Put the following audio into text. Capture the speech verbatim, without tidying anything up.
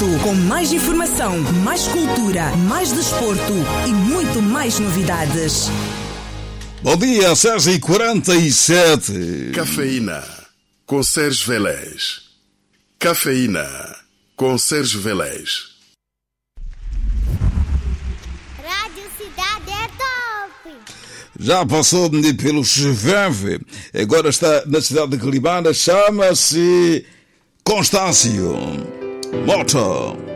com mais informação, mais cultura, mais desporto e muito mais novidades. Bom dia, seis e quarenta e sete. Cafeína, com Sérgio Vélez. Cafeína, com Sérgio Vélez. Rádio Cidade é top! Já passou pelo Cheveve, agora está na cidade de Quelimane, chama-se Constâncio. Moto.